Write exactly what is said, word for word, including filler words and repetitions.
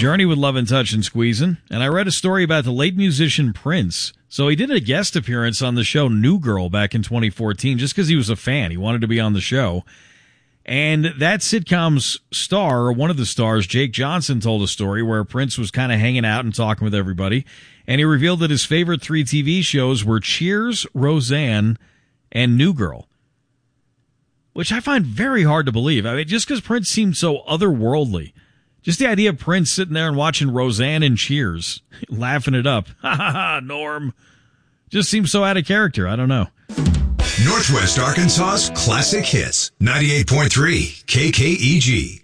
Journey with Love and Touch and Squeezin'. And I read a story about the late musician Prince. So he did a guest appearance on the show New Girl back in twenty fourteen just because he was a fan. He wanted to be on the show. And that sitcom's star, or one of the stars, Jake Johnson, told a story where Prince was kind of hanging out and talking with everybody. And he revealed that his favorite three T V shows were Cheers, Roseanne, and New Girl. Which I find very hard to believe. I mean, just because Prince seemed so otherworldly. Just the idea of Prince sitting there and watching Roseanne and Cheers, laughing it up. Ha ha ha, Norm. Just seems so out of character. I don't know. Northwest Arkansas's classic hits. ninety-eight point three K K E G.